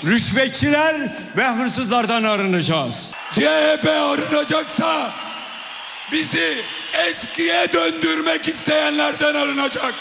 rüşvetçiler ve hırsızlardan arınacağız. CHP arınacaksa bizi eskiye döndürmek isteyenlerden arınacak.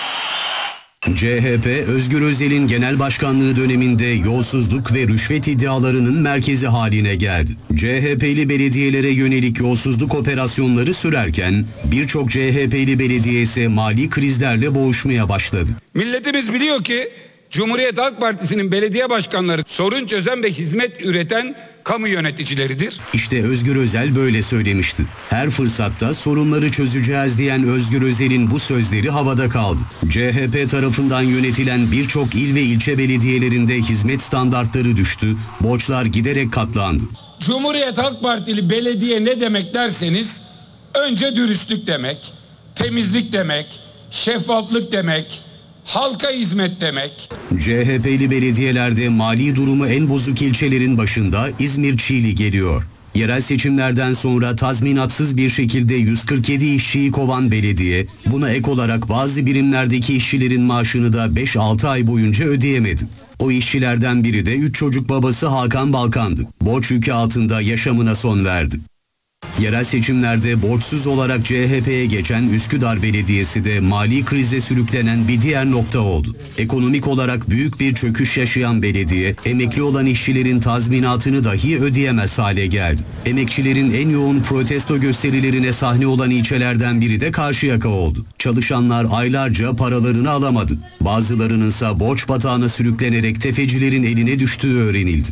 CHP, Özgür Özel'in genel başkanlığı döneminde yolsuzluk ve rüşvet iddialarının merkezi haline geldi. CHP'li belediyelere yönelik yolsuzluk operasyonları sürerken birçok CHP'li belediye ise mali krizlerle boğuşmaya başladı. Milletimiz biliyor ki Cumhuriyet Halk Partisi'nin belediye başkanları sorun çözen ve hizmet üreten kamu yöneticileridir. İşte Özgür Özel böyle söylemişti. Her fırsatta sorunları çözeceğiz diyen Özgür Özel'in bu sözleri havada kaldı. CHP tarafından yönetilen birçok il ve ilçe belediyelerinde hizmet standartları düştü, borçlar giderek katlandı. Cumhuriyet Halk Partili belediye ne demek derseniz önce dürüstlük demek, temizlik demek, şeffaflık demek, halka hizmet demek. CHP'li belediyelerde mali durumu en bozuk ilçelerin başında İzmir Çiğli geliyor. Yerel seçimlerden sonra tazminatsız bir şekilde 147 işçiyi kovan belediye, buna ek olarak bazı birimlerdeki işçilerin maaşını da 5-6 ay boyunca ödeyemedi. O işçilerden biri de 3 çocuk babası Hakan Balkan'dı. Borç yükü altında yaşamına son verdi. Yerel seçimlerde borçsuz olarak CHP'ye geçen Üsküdar Belediyesi de mali krize sürüklenen bir diğer nokta oldu. Ekonomik olarak büyük bir çöküş yaşayan belediye, emekli olan işçilerin tazminatını dahi ödeyemez hale geldi. Emekçilerin en yoğun protesto gösterilerine sahne olan ilçelerden biri de Karşıyaka oldu. Çalışanlar aylarca paralarını alamadı. Bazılarının ise borç batağına sürüklenerek tefecilerin eline düştüğü öğrenildi.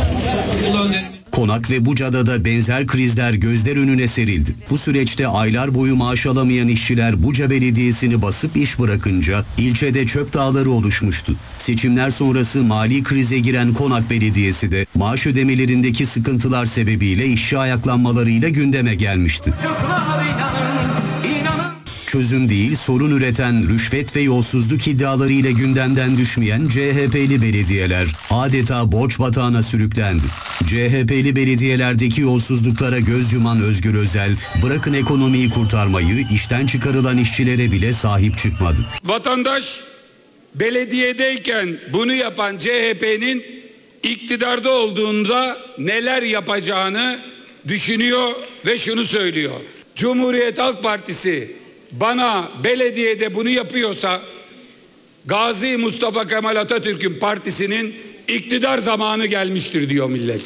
Konak ve Buca'da da benzer krizler gözler önüne serildi. Bu süreçte aylar boyu maaş alamayan işçiler Buca Belediyesi'ni basıp iş bırakınca ilçede çöp dağları oluşmuştu. Seçimler sonrası mali krize giren Konak Belediyesi de maaş ödemelerindeki sıkıntılar sebebiyle işçi ayaklanmalarıyla gündeme gelmişti. Çözüm değil, sorun üreten rüşvet ve yolsuzluk iddialarıyla gündemden düşmeyen CHP'li belediyeler adeta borç batağına sürüklendi. CHP'li belediyelerdeki yolsuzluklara göz yuman Özgür Özel, bırakın ekonomiyi kurtarmayı, işten çıkarılan işçilere bile sahip çıkmadı. Vatandaş belediyedeyken bunu yapan CHP'nin iktidarda olduğunda neler yapacağını düşünüyor ve şunu söylüyor. Cumhuriyet Halk Partisi bana belediyede bunu yapıyorsa Gazi Mustafa Kemal Atatürk'ün partisinin iktidar zamanı gelmiştir diyor millet.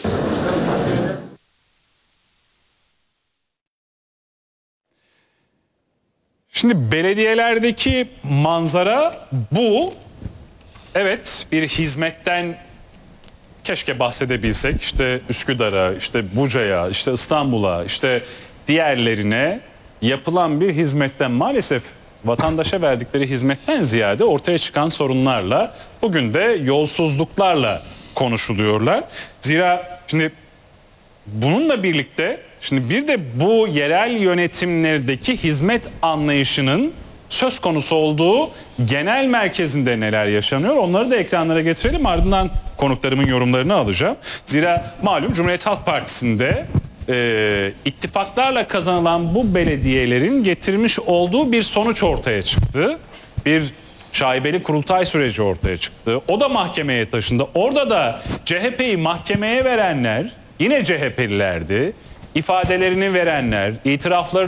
Şimdi belediyelerdeki manzara bu. Evet, bir hizmetten keşke bahsedebilsek. İşte Üsküdar'a, işte Buca'ya, işte İstanbul'a, işte diğerlerine yapılan bir hizmetten maalesef vatandaşa verdikleri hizmetten ziyade ortaya çıkan sorunlarla, bugün de yolsuzluklarla konuşuluyorlar. Zira şimdi bununla birlikte şimdi bir de bu yerel yönetimlerdeki hizmet anlayışının söz konusu olduğu genel merkezinde neler yaşanıyor, onları da ekranlara getirelim, ardından konuklarımın yorumlarını alacağım. Zira malum Cumhuriyet Halk Partisi'nde ittifaklarla kazanılan bu belediyelerin getirmiş olduğu bir sonuç ortaya çıktı. Bir şaibeli kurultay süreci ortaya çıktı. O da mahkemeye taşındı. Orada da CHP'yi mahkemeye verenler yine CHP'lilerdi. İfadelerini verenler, itiraflarını